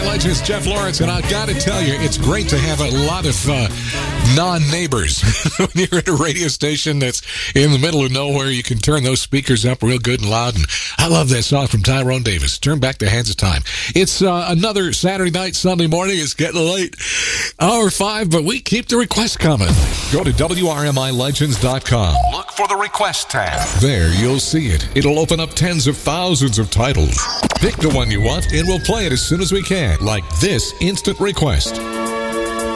Legends, Jeff Lawrence, and I've got to tell you, it's great to have a lot of non-neighbors. When you're at a radio station that's in the middle of nowhere, you can turn those speakers up real good and loud. And I love that song from Tyrone Davis, Turn Back the Hands of Time. It's another Saturday night, Sunday morning. It's getting late. Hour 5, but we keep the requests coming. Go to WRMILegends.com. Look for the request tab. There, you'll see it. It'll open up tens of thousands of titles. Pick the one you want, and we'll play it as soon as we can, like this instant request.